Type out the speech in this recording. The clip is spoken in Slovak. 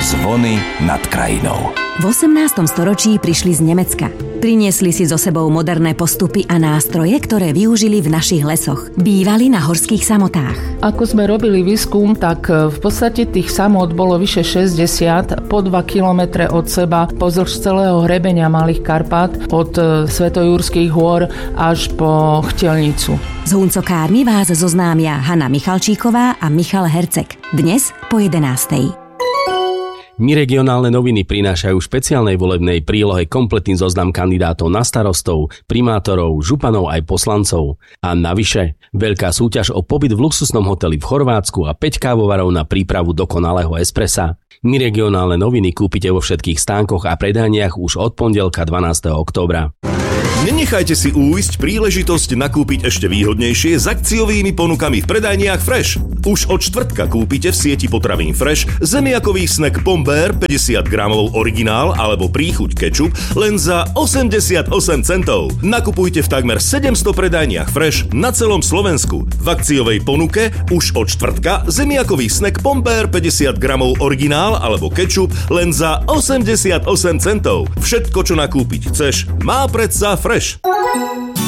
Zvony nad krajinou. V 18. storočí prišli z Nemecka. Priniesli si so sebou moderné postupy a nástroje, ktoré využili v našich lesoch. Bývali na horských samotách. Ako sme robili výskum, tak v podstate tých samot bolo vyše 60 po 2 kilometre od seba pozdĺž celého hrebeňa Malých Karpát od Svetojurských hôr až po Chtelnicu. S huncokármi vás zoznámia Hana Michalčíková a Michal Herceg. Dnes po 11:00. My regionálne noviny prinášajú v špeciálnej volebnej prílohe kompletný zoznam kandidátov na starostov, primátorov, županov aj poslancov. A navyše, veľká súťaž o pobyt v luxusnom hoteli v Chorvátsku a 5 kávovarov na prípravu dokonalého espressa. My regionálne noviny kúpite vo všetkých stánkoch a predajniach už od pondelka 12. októbra. Nenechajte si újsť príležitosť nakúpiť ešte výhodnejšie s akciovými ponukami v predajniach Fresh. Už od štvrtka kúpite v sieti potravín Fresh zemiakový snack Pombeer 50 gramov originál alebo príchuť kečup len za 88 centov. Nakupujte v takmer 700 predajniach Fresh na celom Slovensku. V akciovej ponuke už od štvrtka zemiakový snack Pombeer 50 gramov originál alebo kečup len za 88 centov. Všetko, čo nakúpiť chceš, má predsa Fresh.